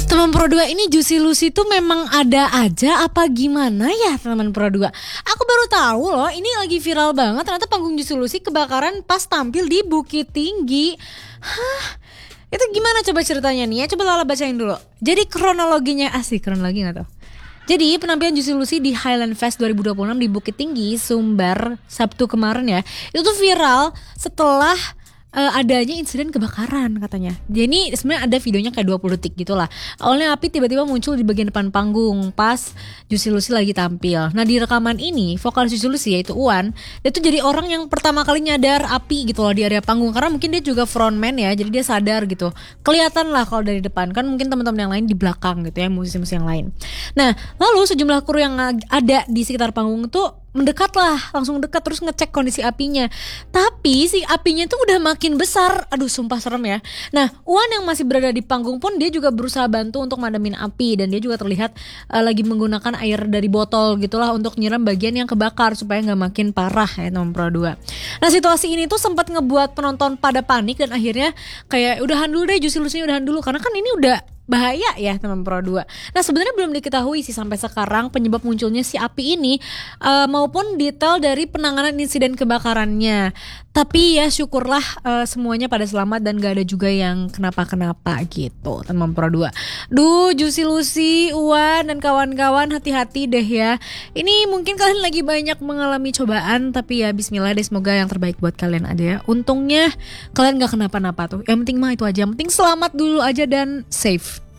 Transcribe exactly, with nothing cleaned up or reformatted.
Teman Pro dua ini Juicy Lucy tuh memang ada aja apa gimana ya teman Pro dua? Aku baru tahu loh, ini lagi viral banget ternyata panggung Juicy Lucy kebakaran pas tampil di Bukit Tinggi. Hah? Itu gimana coba ceritanya nih ya? Coba Lala bacain dulu. Jadi kronologinya asik, kronologi gak tuh? Jadi penampilan Juicy Lucy di Highland Fest dua ribu dua puluh enam di Bukit Tinggi, Sumbar, Sabtu kemarin ya. Itu tuh viral setelah uh, adanya insiden kebakaran katanya. Jadi sebenarnya ada videonya kayak dua puluh detik gitu lah. Awalnya api tiba-tiba muncul di bagian depan panggung pas Juicy Lucy lagi tampil. Nah di rekaman ini vokalis Juicy Lucy yaitu Uwan, dia tuh jadi orang yang pertama kali nyadar api gitu loh di area panggung. Karena mungkin dia juga frontman ya, jadi dia sadar gitu. Kelihatan lah kalau dari depan, kan mungkin teman-teman yang lain di belakang gitu ya, musisi-musisi yang lain. Nah lalu sejumlah kru yang ada di sekitar panggung tuh mendekat lah, langsung dekat terus ngecek kondisi apinya. Tapi si apinya tuh udah makin besar. Aduh sumpah serem ya. Nah Uwan yang masih berada di panggung pun dia juga berusaha bantu untuk madamin api. Dan dia juga terlihat uh, lagi menggunakan air dari botol gitulah untuk nyiram bagian yang kebakar supaya gak makin parah ya teman Pro dua. Nah situasi ini tuh sempat ngebuat penonton pada panik. Dan akhirnya kayak udahan dulu deh, Juicy Lucy udahan dulu. Karena kan ini udah bahaya ya teman Pro dua. Nah sebenarnya belum diketahui sih sampai sekarang penyebab munculnya si api ini uh, maupun detail dari penanganan insiden kebakarannya. Tapi ya syukurlah uh, semuanya pada selamat dan gak ada juga yang kenapa-kenapa gitu teman Pro dua. Duh Juicy Lucy, Uwan dan kawan-kawan hati-hati deh ya. Ini mungkin kalian lagi banyak mengalami cobaan, tapi ya bismillah deh, semoga yang terbaik buat kalian ada ya. Untungnya kalian gak kenapa-napa tuh. Yang penting mah itu aja, yang penting selamat dulu aja dan safe.